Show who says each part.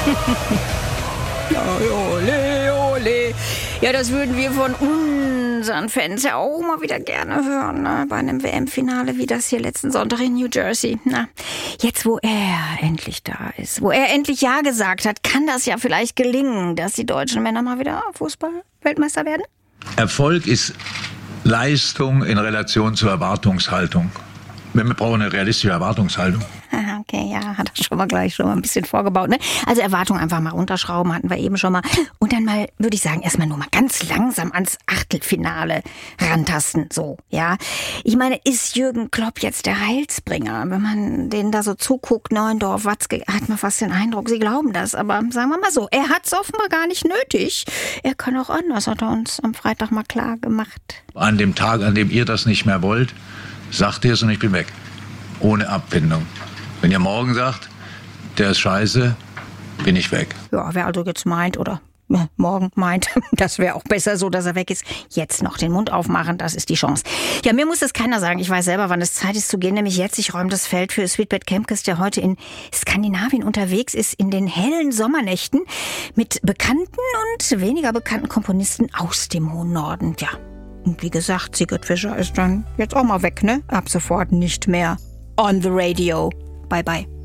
Speaker 1: Ole, ole. Ja, das würden wir von unseren Fans ja auch mal wieder gerne hören, ne? Bei einem WM-Finale wie das hier letzten Sonntag in New Jersey. Na, jetzt, wo er endlich da ist, wo er endlich Ja gesagt hat, kann das ja vielleicht gelingen, dass die deutschen Männer mal wieder Fußball-Weltmeister werden?
Speaker 2: Erfolg ist Leistung in Relation zur Erwartungshaltung. Wir brauchen eine realistische Erwartungshaltung.
Speaker 1: Okay, ja, hat er schon mal ein bisschen vorgebaut, ne? Also Erwartung einfach mal runterschrauben, hatten wir eben schon mal. Und dann mal, würde ich sagen, erstmal nur mal ganz langsam ans Achtelfinale rantasten, so, ja. Ich meine, ist Jürgen Klopp jetzt der Heilsbringer? Wenn man denen da so zuguckt, Neuendorf, Watzke, hat man fast den Eindruck, sie glauben das. Aber sagen wir mal so, er hat's offenbar gar nicht nötig. Er kann auch anders, hat er uns am Freitag mal klar gemacht.
Speaker 2: An dem Tag, an dem ihr das nicht mehr wollt, sagt ihr es und ich bin weg. Ohne Abfindung. Wenn ihr morgen sagt, der ist scheiße, bin ich weg.
Speaker 1: Ja, wer also jetzt meint oder morgen meint, das wäre auch besser so, dass er weg ist, jetzt noch den Mund aufmachen, das ist die Chance. Ja, mir muss das keiner sagen. Ich weiß selber, wann es Zeit ist zu gehen, nämlich jetzt. Ich räume das Feld für Sweetbet Kempkes, der heute in Skandinavien unterwegs ist, in den hellen Sommernächten mit bekannten und weniger bekannten Komponisten aus dem hohen Norden. Ja, und wie gesagt, Sigrid Fischer ist dann jetzt auch mal weg, ne? Ab sofort nicht mehr on the radio. Bye bye.